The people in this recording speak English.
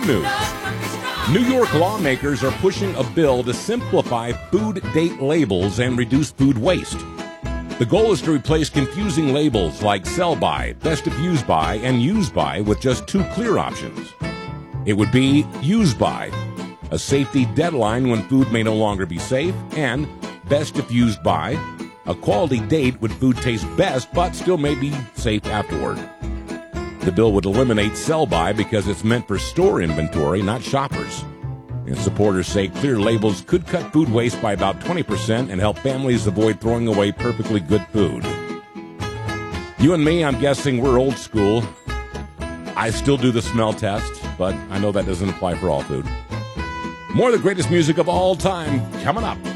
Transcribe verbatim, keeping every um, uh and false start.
News. New York lawmakers are pushing a bill to simplify food date labels and reduce food waste. The goal is to replace confusing labels like sell by, best if used by, and use by with just two clear options. It would be use by, a safety deadline when food may no longer be safe, and best if used by, a quality date when food tastes best but still may be safe afterward. The bill would eliminate sell-by because it's meant for store inventory, not shoppers. And supporters say clear labels could cut food waste by about twenty percent and help families avoid throwing away perfectly good food. You and me, I'm guessing we're old school. I still do the smell test, but I know that doesn't apply for all food. More of the greatest music of all time coming up.